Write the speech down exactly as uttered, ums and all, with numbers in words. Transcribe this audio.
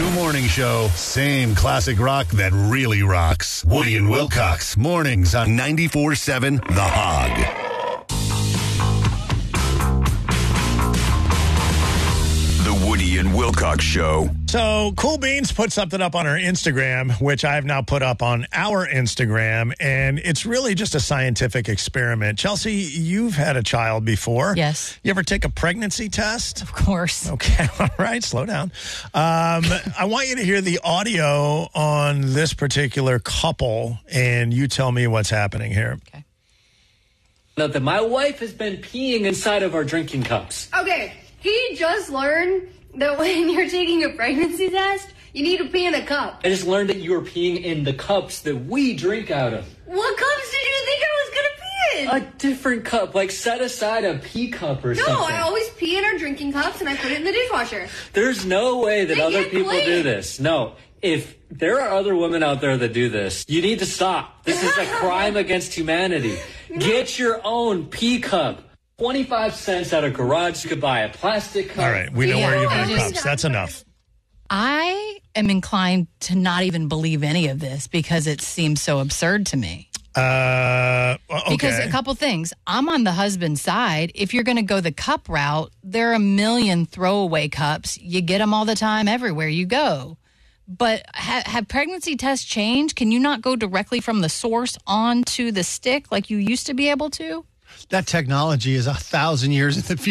New morning show, same classic rock that really rocks. Woody and Wilcox, mornings on ninety-four seven The Hog. The Woody and Wilcox Show. So, Cool Beans put something up on her Instagram, which I've now put up on our Instagram, and it's really just a scientific experiment. Chelsea, you've had a child before. Yes. You ever take a pregnancy test? Of course. Okay, all right, slow down. Um, I want you to hear the audio on this particular couple, and you tell me what's happening here. Okay. Note that my wife has been peeing inside of our drinking cups. Okay, he just learned that when you're taking a pregnancy test, you need to pee in a cup. I just learned that you were peeing in the cups that we drink out of. What cups did you think I was going to pee in? A different cup, like set aside a pee cup or no, something. I always pee in our drinking cups and I put it in the dishwasher. There's no way that They other get people clean. do this. No. If there are other women out there that do this, you need to stop. This is a crime against humanity. Get your own pee cup. twenty-five cents at a garage. You could buy a plastic cup. All right, we know where you buy Yeah. cups. That's enough. I am inclined to not even believe any of this because it seems so absurd to me. Uh, okay. Because a couple things. I'm on the husband's side. If you're going to go the cup route, there are a million throwaway cups. You get them all the time everywhere you go. But ha- have pregnancy tests changed? Can you not go directly from the source onto the stick like you used to be able to? That technology is a thousand years in the future.